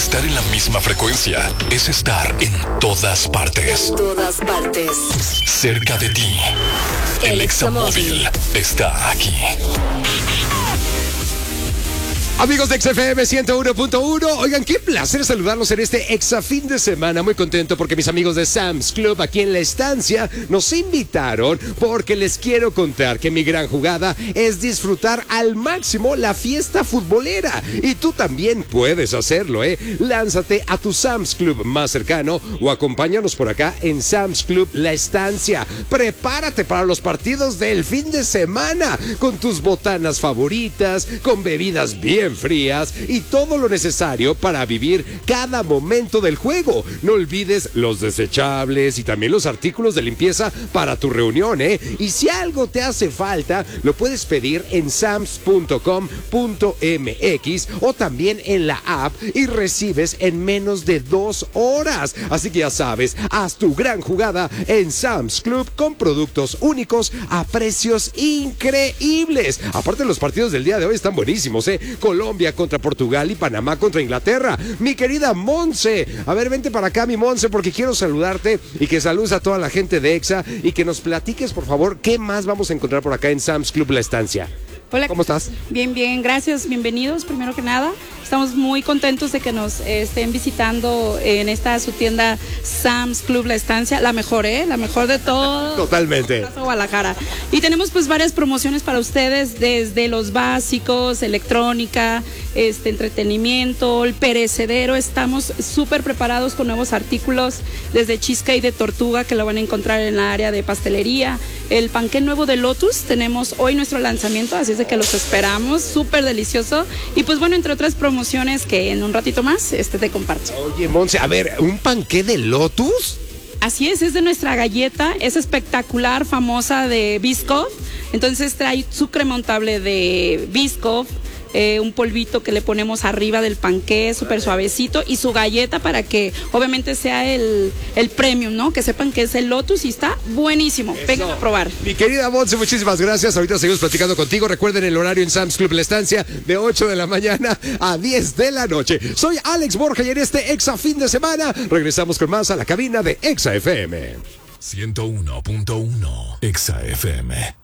Estar en la misma frecuencia es estar en todas partes. En todas partes. Cerca de ti. El Examóvil está aquí. Amigos de XFM 101.1, oigan, qué placer saludarlos en este Exa fin de semana. Muy contento porque mis amigos de Sam's Club aquí en La Estancia nos invitaron porque les quiero contar que mi gran jugada es disfrutar al máximo la fiesta futbolera. Y tú también puedes hacerlo, ¿eh? Lánzate a tu Sam's Club más cercano o acompáñanos por acá en Sam's Club La Estancia. Prepárate para los partidos del fin de semana con tus botanas favoritas, con bebidas bien frías y todo lo necesario para vivir cada momento del juego. No olvides los desechables y también los artículos de limpieza para tu reunión, ¿eh? Y si algo te hace falta, lo puedes pedir en sams.com.mx o también en la app y recibes en menos de 2 horas. Así que ya sabes, haz tu gran jugada en Sam's Club con productos únicos a precios increíbles. Aparte, los partidos del día de hoy están buenísimos, ¿eh? Colombia contra Portugal y Panamá contra Inglaterra. Mi querida Monse, a ver, vente para acá, mi Monse, porque quiero saludarte y que saludes a toda la gente de EXA y que nos platiques, por favor, qué más vamos a encontrar por acá en Sam's Club La Estancia. Hola. ¿Cómo estás? Bien, bien, gracias, bienvenidos, primero que nada. Estamos muy contentos de que nos estén visitando en esta su tienda Sam's Club La Estancia, la mejor, la mejor de todo. Totalmente. Guadalajara. Y tenemos pues varias promociones para ustedes, desde los básicos, electrónica, entretenimiento, el perecedero. Estamos súper preparados con nuevos artículos, desde cheesecake de tortuga, que lo van a encontrar en la área de pastelería. El panqué nuevo de Lotus, tenemos hoy nuestro lanzamiento, así es de que los esperamos, súper delicioso. Y pues bueno, entre otras promociones que en un ratito más te comparto. Oye, Monse, a ver, ¿un panqué de Lotus? Así es de nuestra galleta, es espectacular, famosa de Biscoff. Entonces trae su crema untable de Biscoff, un polvito que le ponemos arriba del panqué, súper suavecito, y su galleta para que obviamente sea el premium, ¿no? Que sepan que es el Lotus y está buenísimo. Eso. Vengan a probar. Mi querida Monse, muchísimas gracias. Ahorita seguimos platicando contigo. Recuerden el horario en Sam's Club La Estancia de 8 de la mañana a 10 de la noche. Soy Alex Borja y en este Exa fin de semana regresamos con más a la cabina de Exa FM. 101.1 Exa FM.